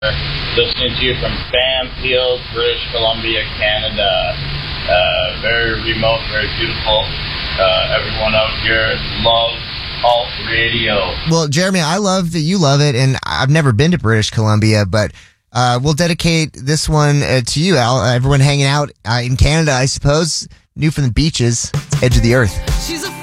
Listening to you from Bamfield, British Columbia, Canada. Very remote, very beautiful. Everyone out here loves alt radio. Well, Jeremy, I love that you love it, and I've never been to British Columbia, but we'll dedicate this one to you, Al. Everyone hanging out in Canada, I suppose. New from the beaches, edge of the earth. She's a